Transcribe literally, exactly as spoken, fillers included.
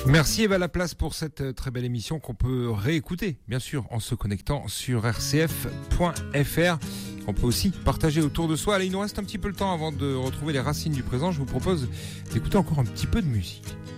Merci Eva Laplace pour cette très belle émission qu'on peut réécouter, bien sûr, en se connectant sur r c f point f r. On peut aussi partager autour de soi. Allez, il nous reste un petit peu le temps avant de retrouver les racines du présent. Je vous propose d'écouter encore un petit peu de musique.